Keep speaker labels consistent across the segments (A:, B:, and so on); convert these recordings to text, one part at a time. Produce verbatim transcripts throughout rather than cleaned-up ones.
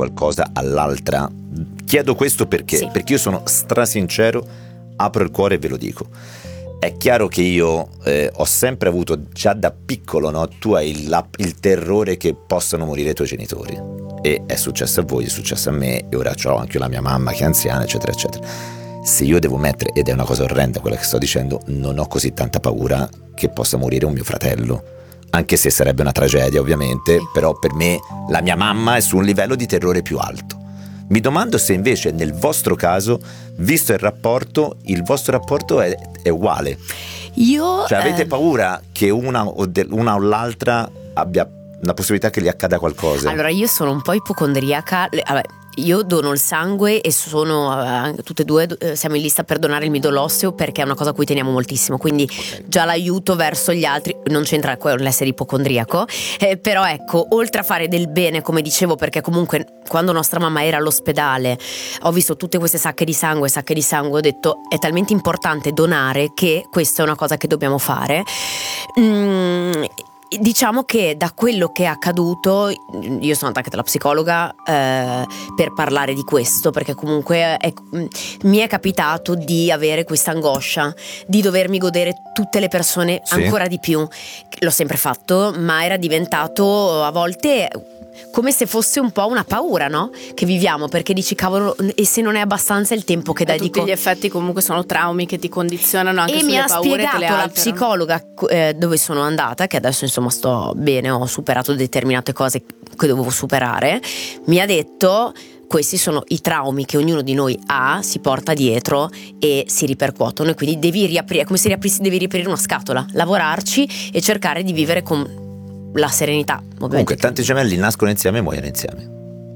A: qualcosa all'altra? Chiedo questo perché?
B: Sì.
A: Perché io sono strasincero, apro il cuore e ve lo dico. È chiaro che io eh, ho sempre avuto, già da piccolo, no? Tu hai il, la, il terrore che possano morire i tuoi genitori, e è successo a voi, è successo a me, e ora ho anche la mia mamma che è anziana, eccetera eccetera. Se io devo mettere, ed è una cosa orrenda quella che sto dicendo, non ho così tanta paura che possa morire un mio fratello, anche se sarebbe una tragedia ovviamente,
B: sì.
A: Però per me la mia mamma è su un livello di terrore più alto. Mi domando se invece nel vostro caso, visto il rapporto, il vostro rapporto è, è uguale.
B: Io
A: Cioè avete
B: eh...
A: paura che una o, de, una o l'altra abbia la possibilità che gli accada qualcosa?
B: Allora, io sono un po' ipocondriaca. Vabbè, io dono il sangue e sono eh, tutte e due eh, siamo in lista per donare il midollo osseo, perché è una cosa a cui teniamo moltissimo, quindi
A: Okay.
B: già l'aiuto verso gli altri non c'entra con l'essere ipocondriaco, eh, però ecco, oltre a fare del bene, come dicevo, perché comunque quando nostra mamma era all'ospedale ho visto tutte queste sacche di sangue sacche di sangue, ho detto è talmente importante donare che questa è una cosa che dobbiamo fare. mm, Diciamo che da quello che è accaduto, io sono andata dalla psicologa eh, per parlare di questo, perché comunque è, mi è capitato di avere questa angoscia di dovermi godere tutte le persone
A: Sì.
B: ancora di più. L'ho sempre fatto, ma era diventato a volte come se fosse un po' una paura, no? Che viviamo, perché dici cavolo, e se non è abbastanza il tempo che
C: E
B: dedico.
C: tutti gli effetti comunque sono traumi che ti condizionano anche
B: E
C: sulle
B: mi ha
C: paure, te le
B: spiegato la
C: alterano.
B: psicologa eh, dove sono andata, che adesso insomma sto bene, ho superato determinate cose che dovevo superare. Mi ha detto: questi sono i traumi che ognuno di noi ha, si porta dietro e si ripercuotono, e quindi devi riaprire, come se riaprissi, devi riaprire una scatola, lavorarci e cercare di vivere con la serenità. Ovviamente.
A: Comunque tanti gemelli nascono insieme e muoiono insieme.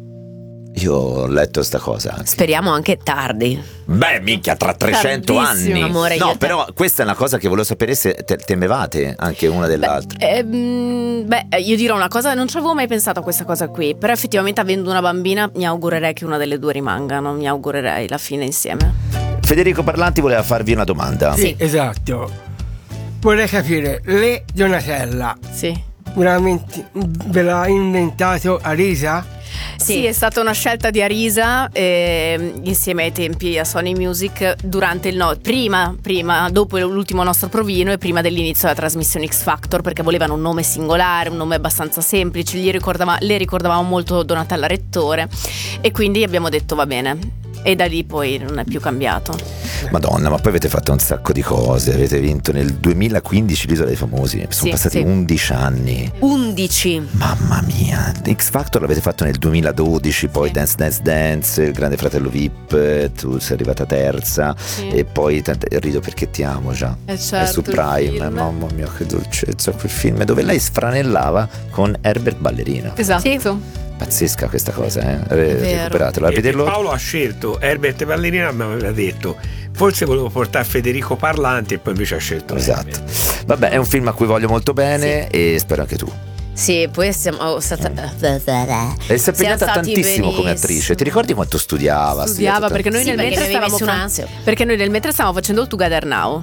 A: Io ho letto sta cosa anche.
B: Speriamo anche tardi.
A: Beh, minchia, tra trecento
C: Tardissimo,
A: anni.
B: amore,
A: no,
B: io te-
A: però questa è una cosa che volevo sapere, se te- temevate anche una dell'altra.
C: Beh, ehm, beh, io dirò una cosa, non ci avevo mai pensato a questa cosa qui, però effettivamente avendo una bambina mi augurerei che una delle due rimanga, non mi augurerei la fine insieme.
A: Federico Parlanti voleva farvi una domanda.
D: Sì, esatto. Vorrei capire, le Donatella,
C: Sì.
D: veramente ve l'ha inventato Arisa?
C: Sì.
B: Sì.
C: È stata una scelta di Arisa eh, insieme ai tempi a Sony Music durante il no, prima, prima, dopo l'ultimo nostro provino e prima dell'inizio della trasmissione X Factor, perché volevano un nome singolare, un nome abbastanza semplice, gli ricordava, le ricordavamo molto Donatella Rettore, e quindi abbiamo detto va bene. E da lì poi non è più cambiato.
A: Madonna, ma poi avete fatto un sacco di cose. Avete vinto nel duemilaquindici l'Isola dei Famosi. Sono
C: Sì,
A: passati
C: sì.
A: undici anni.
B: undici.
A: Mamma mia. X Factor l'avete fatto nel duemiladodici. Poi
C: Sì.
A: Dance Dance Dance, il Grande Fratello V I P. Tu sei arrivata terza.
C: Sì.
A: E poi tant- Rido perché ti amo già.
C: Eh,
A: È
C: certo,
A: su
C: il
A: Prime.
C: film.
A: Mamma mia, che dolcezza quel film, dove lei sfranellava con Herbert Ballerina.
C: Esatto.
B: Sì.
A: Pazzesca questa cosa, eh? Re-
B: vero.
A: Recuperatelo. A
E: E
A: vederlo.
E: Paolo ha scelto Herbert Ballerina, mi aveva detto forse volevo portare Federico Parlanti, e poi invece ha scelto
A: Esatto.
E: Herbert.
A: Vabbè, è un film a cui voglio molto bene e spero anche tu.
B: Sì, poi siamo oh, stata...
A: E si è
B: Siamo
A: impegnata
B: stati
A: tantissimo come attrice.
B: benissimo.
A: Ti ricordi quanto studiava? ha
C: Studiava
A: studiato
C: perché noi
B: Sì,
C: nel
B: perché
C: mentre
B: ne avevi
C: stavamo
B: messo
C: fa-
B: un'ansia.
C: perché noi nel mentre stavamo facendo il Together Now.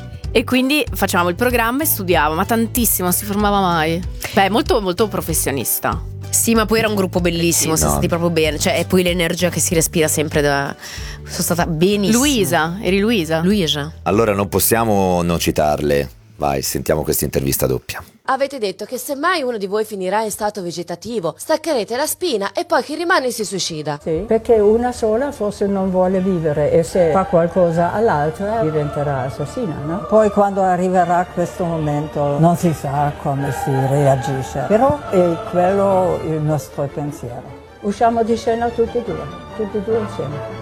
C: E quindi facevamo il programma e studiava, ma tantissimo, non si fermava mai. Beh, molto molto professionista.
B: Sì, ma poi era un gruppo bellissimo,
A: Sì,
B: siamo
A: no.
B: stati proprio bene. Cioè, e poi l'energia che si respira sempre da... Sono stata benissimo.
C: Luisa, eri Luisa?
B: Luisa.
A: Allora non possiamo non citarle. Vai, sentiamo questa intervista doppia.
F: Avete detto che se mai uno di voi finirà in stato vegetativo, staccherete la spina e poi chi rimane si suicida.
G: Sì, perché una sola forse non vuole vivere e se fa qualcosa all'altra diventerà assassina, no? Poi quando arriverà questo momento non si sa come si reagisce, però è quello il nostro pensiero. Usciamo di scena tutti e due, tutti e due insieme.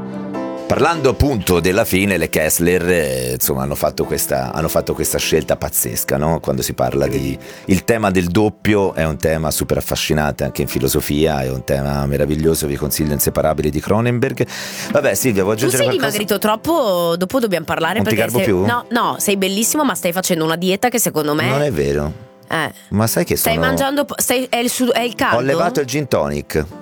A: Parlando appunto della fine, le Kessler eh, insomma hanno fatto questa hanno fatto questa scelta pazzesca, no? Quando si parla di il tema del doppio è un tema super affascinante anche in filosofia, è un tema meraviglioso, vi consiglio Inseparabili di Cronenberg. Vabbè, Silvia, vuoi
B: Tu
A: aggiungere
B: sei
A: qualcosa?
B: dimagrito troppo, dopo dobbiamo parlare
A: Non ti
B: perché
A: garbo
B: sei...
A: più?
B: No, no, sei bellissimo, ma stai facendo una dieta che secondo me
A: Non è vero.
B: eh.
A: Ma sai che
B: Stai
A: sono
B: mangiando stai... è, il sud... è il caldo?
A: Ho levato il gin tonic.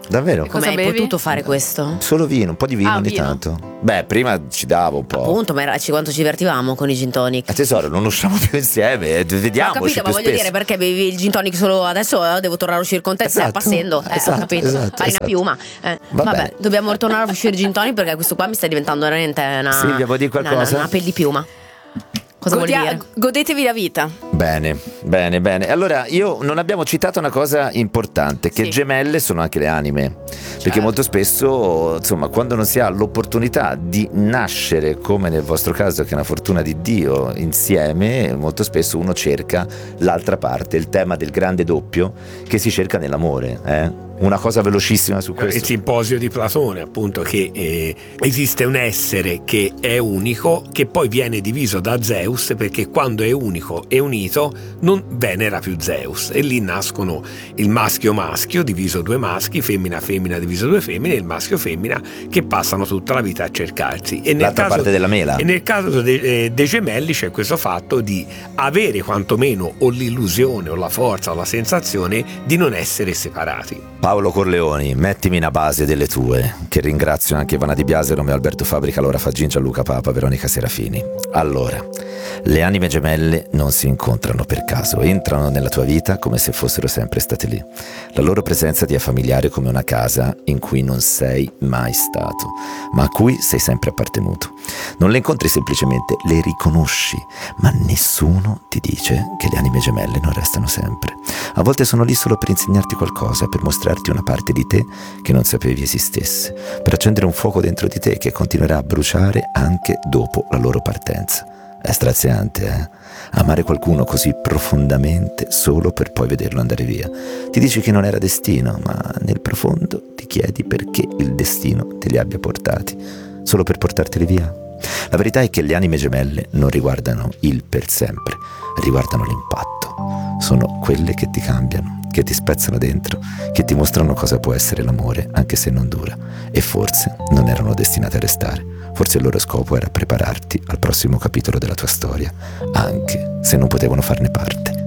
A: davvero.
B: Come
C: Cosa
B: hai
C: bevi?
B: potuto fare questo?
A: Solo vino, un po' di vino
C: Ah,
A: ogni
C: vino.
A: tanto. Beh, prima ci davo un po'.
B: Appunto, ma era, ci- quanto ci divertivamo con i gin tonic.
A: A tesoro, non usciamo più insieme, eh,
B: Ho
A: vediamoci
B: capito, ma
A: più
B: voglio
A: spesso.
B: dire, perché bevi il gin tonic solo adesso? eh, Devo tornare a uscire con te, stai
A: Esatto,
B: passando. Eh,
A: esatto,
B: ho capito.
A: esatto,
B: Farina
A: esatto.
B: piuma. Eh,
A: Va
B: vabbè,
A: bene.
B: dobbiamo tornare a uscire gin tonic perché questo qua mi sta diventando veramente una.
A: Silvia, vuoi dire
B: una-
A: qualcosa?
B: Una, una pel di piuma. Cosa
C: Godia-
B: vuol dire?
C: Godetevi la vita.
A: Bene, bene, bene. Allora, io non abbiamo citato una cosa importante, che
C: Sì.
A: gemelle sono anche le anime. Perché
C: Certo.
A: molto spesso, insomma, quando non si ha l'opportunità di nascere, come nel vostro caso, che è una fortuna di Dio, insieme, molto spesso uno cerca l'altra parte, il tema del grande doppio che si cerca nell'amore, eh? Una cosa velocissima su
E: Il
A: questo.
E: simposio di Platone, appunto, che eh, esiste un essere che è unico, che poi viene diviso da Zeus, perché quando è unico e unito non venera più Zeus, e lì nascono il maschio maschio diviso due maschi, femmina femmina diviso due femmine, e il maschio femmina che passano tutta la vita a cercarsi. E nel
A: L'altra
E: caso,
A: parte della mela.
E: E nel caso de- eh, dei gemelli c'è questo fatto di avere quantomeno o l'illusione o la forza o la sensazione di non essere separati.
A: Paolo Corleoni, mettimi una base delle tue, che ringrazio anche Ivana Di Biase, Romeo Alberto Fabrica, Laura Faggin, Gianluca Papa, Veronica Serafini. Allora, le anime gemelle non si incontrano per caso, entrano nella tua vita come se fossero sempre state lì. La loro presenza ti è familiare come una casa in cui non sei mai stato, ma a cui sei sempre appartenuto. Non le incontri semplicemente, le riconosci, ma nessuno ti dice che le anime gemelle non restano sempre. A volte sono lì solo per insegnarti qualcosa, per mostrarti una parte di te che non sapevi esistesse, per accendere un fuoco dentro di te che continuerà a bruciare anche dopo la loro partenza. È straziante, eh? Amare qualcuno così profondamente solo per poi vederlo andare via. Ti dici che non era destino, ma nel profondo ti chiedi perché il destino te li abbia portati, solo per portarteli via. La verità è che le anime gemelle non riguardano il per sempre, riguardano l'impatto. Sono quelle che ti cambiano, che ti spezzano dentro, che ti mostrano cosa può essere l'amore, anche se non dura. E forse non erano destinate a restare. Forse il loro scopo era prepararti al prossimo capitolo della tua storia, anche se non potevano farne parte.